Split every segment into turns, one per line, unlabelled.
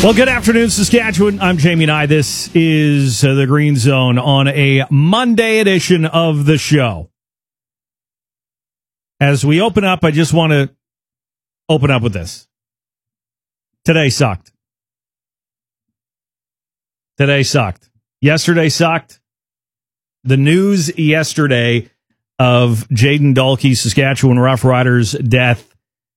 Well, good afternoon, Saskatchewan. I'm Jamie Nye. This is the Green Zone on a Monday edition of the show. As we open up, I just want to open up with this. Today sucked. Today sucked. Yesterday sucked. The news yesterday of Jayden Dalkey, Saskatchewan Roughriders' death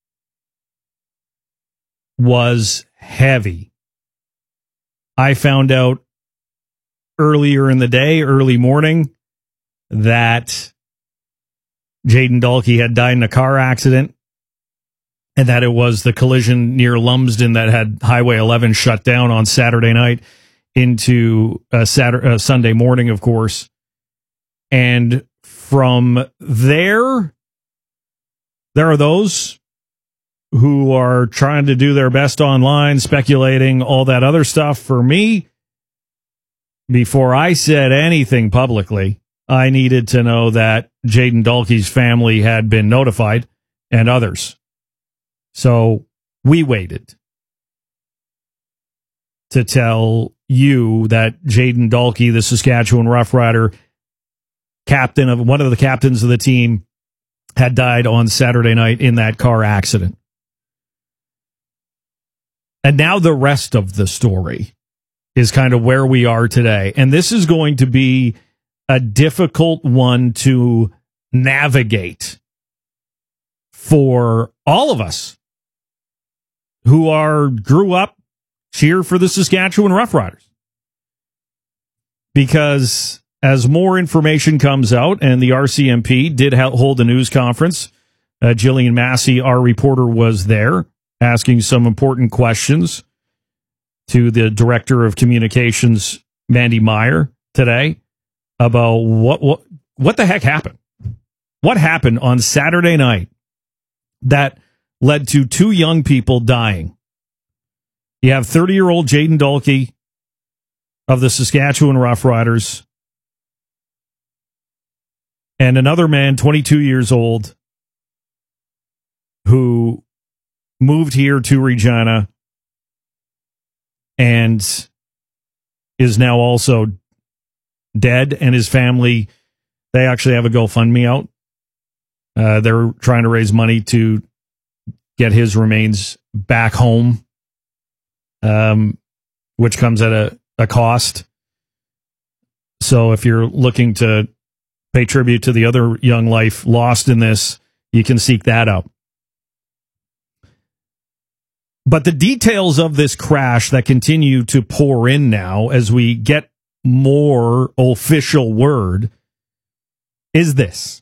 was heavy. I found out earlier in the day, early morning, that Jayden Dalkey had died in a car accident and that it was the collision near Lumsden that had Highway 11 shut down on Saturday night into Sunday morning, of course. And from there are those who are trying to do their best online, speculating, all that other stuff. For me, before I said anything publicly, I needed to know that Jayden Dalkey's family had been notified and others. So we waited to tell you that Jayden Dalkey, the Saskatchewan Roughrider captain of one of the captains of the team, had died on Saturday night in that car accident. And now the rest of the story is kind of where we are today. And this is going to be a difficult one to navigate for all of us who grew up, cheer for the Saskatchewan Roughriders. Because as more information comes out, and the RCMP did hold a news conference, Jillian Massey, our reporter, was there, asking some important questions to the Director of Communications, Mandy Meyer, today about what the heck happened. What happened on Saturday night that led to two young people dying? You have 30-year-old Jayden Dalkey of the Saskatchewan Roughriders and another man, 22 years old, who moved here to Regina and is now also dead, and his family, they actually have a GoFundMe out. They're trying to raise money to get his remains back home, which comes at a cost. So if you're looking to pay tribute to the other young life lost in this, you can seek that out. But the details of this crash that continue to pour in now as we get more official word is this.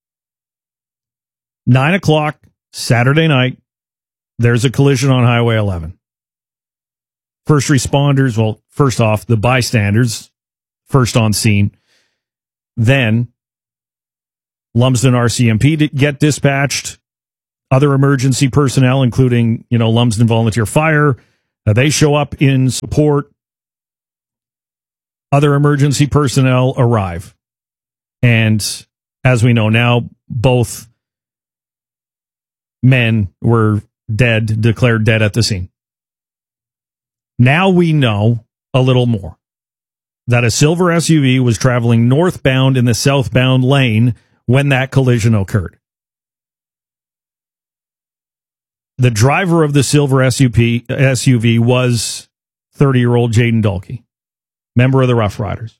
9 o'clock Saturday night, there's a collision on Highway 11. First responders, well, first off, the bystanders, first on scene. Then Lumsden RCMP get dispatched. Other emergency personnel, including, Lumsden Volunteer Fire, they show up in support. Other emergency personnel arrive. And as we know now, both men were dead, declared dead at the scene. Now we know a little more. That a silver SUV was traveling northbound in the southbound lane when that collision occurred. The driver of the silver SUV was 30-year-old Jayden Dalkey, member of the Roughriders.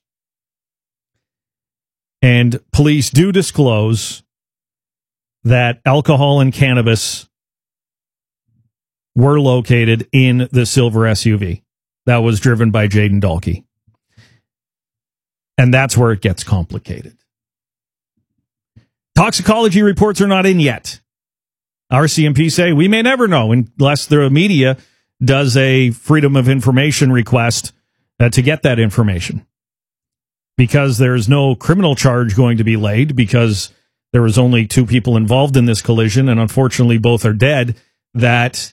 And police do disclose that alcohol and cannabis were located in the silver SUV that was driven by Jayden Dalkey. And that's where it gets complicated. Toxicology reports are not in yet. RCMP say we may never know unless the media does a Freedom of Information request to get that information. Because there's no criminal charge going to be laid, because there was only two people involved in this collision, and unfortunately both are dead, that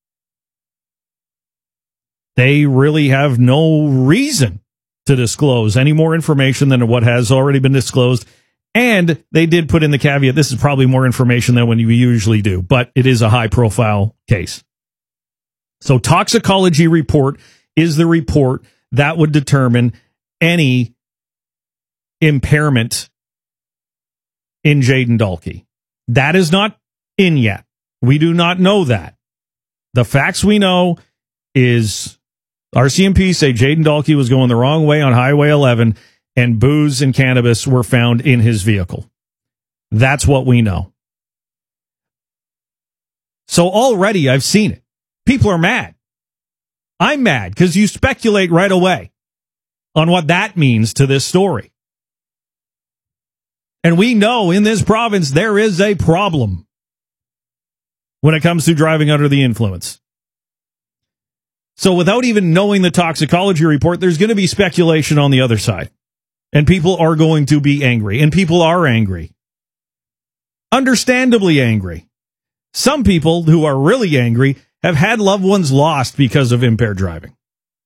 they really have no reason to disclose any more information than what has already been disclosed. And they did put in the caveat, this is probably more information than what you usually do, but it is a high-profile case. So toxicology report is the report that would determine any impairment in Jayden Dahlke. That is not in yet. We do not know that. The facts we know is RCMP say Jayden Dahlke was going the wrong way on Highway 11 and booze and cannabis were found in his vehicle. That's what we know. So already I've seen it. People are mad. I'm mad because you speculate right away on what that means to this story. And we know in this province there is a problem when it comes to driving under the influence. So without even knowing the toxicology report, there's going to be speculation on the other side. And people are going to be angry. And people are angry. Understandably angry. Some people who are really angry have had loved ones lost because of impaired driving.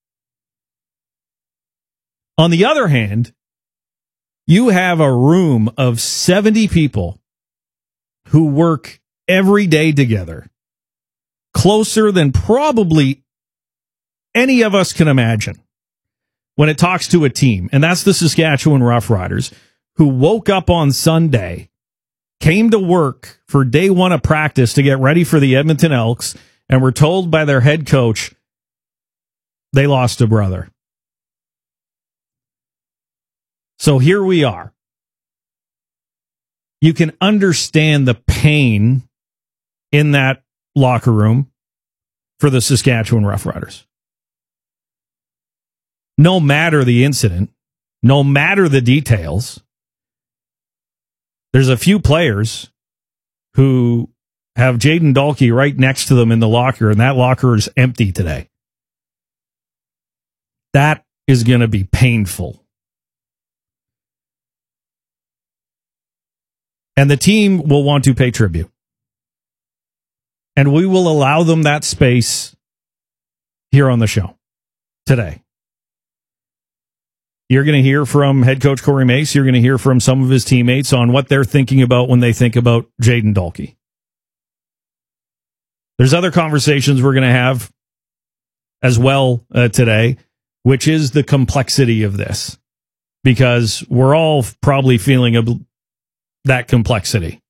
On the other hand, you have a room of 70 people who work every day together, closer than probably any of us can imagine when it talks to a team. And that's the Saskatchewan Roughriders, who woke up on Sunday, came to work for day one of practice to get ready for the Edmonton Elks, and were told by their head coach they lost a brother. So here we are. You can understand the pain in that locker room for the Saskatchewan Roughriders. No matter the incident, no matter the details, there's a few players who have Jayden Dahlke right next to them in the locker, and that locker is empty today. That is going to be painful. And the team will want to pay tribute. And we will allow them that space here on the show today. You're going to hear from head coach Corey Mace. You're going to hear from some of his teammates on what they're thinking about when they think about Jayden Dahlke. There's other conversations we're going to have as well today, which is the complexity of this, because we're all probably feeling that complexity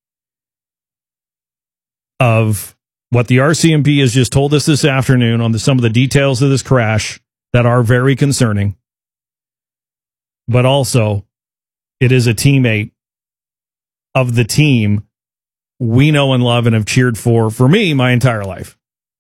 of what the RCMP has just told us this afternoon on some of the details of this crash that are very concerning. But also, it is a teammate of the team we know and love and have cheered for me, my entire life.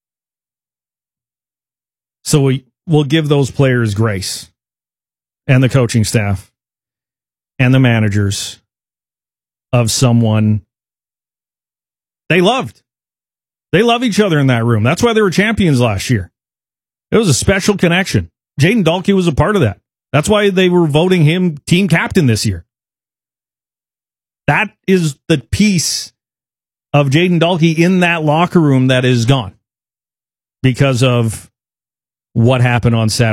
So we'll give those players grace, and the coaching staff and the managers of someone they loved. They love each other in that room. That's why they were champions last year. It was a special connection. Jayden Dahlke was a part of that. That's why they were voting him team captain this year. That is the piece of Jayden Dahlke in that locker room that is gone because of what happened on Saturday.